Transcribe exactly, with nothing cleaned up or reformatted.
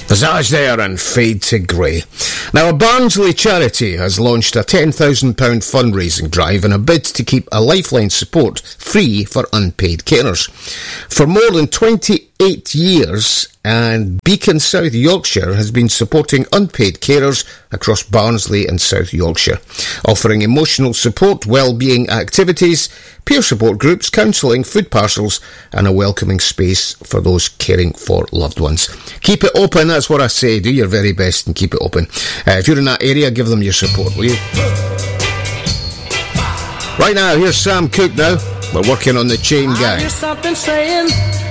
Visage there and Fade to Grey. Now, a Barnsley charity has launched a ten thousand pounds fundraising drive in a bid to keep a Lifeline support free for unpaid carers. For more than twenty-eight years, and Beacon South Yorkshire has been supporting unpaid carers across Barnsley and South Yorkshire, offering emotional support, well-being activities, peer support groups, counselling, food parcels and a welcoming space for those caring for loved ones. Keep it open, that's what I say. Do your very best and keep it open. Uh, if you're in that area, give them your support, will you? Right now, here's Sam Cooke now. We're working on the Chain Gang.